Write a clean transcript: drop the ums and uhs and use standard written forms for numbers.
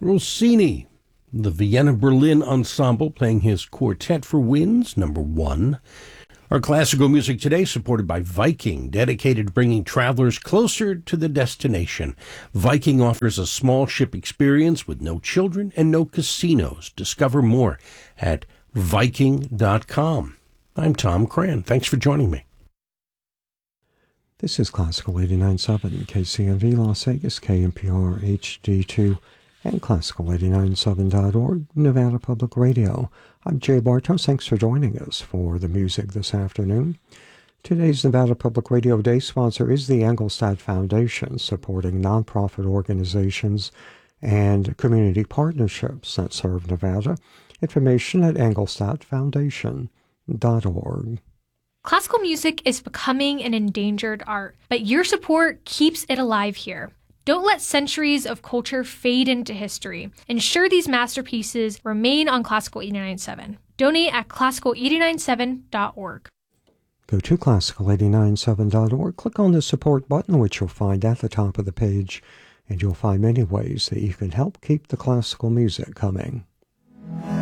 Rossini, the Vienna Berlin Ensemble playing his Quartet for Winds, number 1. Our classical music today supported by Viking, dedicated to bringing travelers closer to the destination. Viking offers a small ship experience with no children and no casinos. Discover more at Viking.com. I'm Tom Cran. Thanks for joining me. This is Classical 89.7, KCMV Las Vegas, KNPR HD2, and Classical897.org, Nevada Public Radio. I'm Jay Bartos. Thanks for joining us for the music this afternoon. Today's Nevada Public Radio Day sponsor is the Engelstad Foundation, supporting nonprofit organizations and community partnerships that serve Nevada. Information at engelstadfoundation.org. Classical music is becoming an endangered art, but your support keeps it alive here. Don't let centuries of culture fade into history. Ensure these masterpieces remain on Classical 89.7. Donate at classical897.org. Go to classical897.org, click on the support button, which you'll find at the top of the page, and you'll find many ways that you can help keep the classical music coming.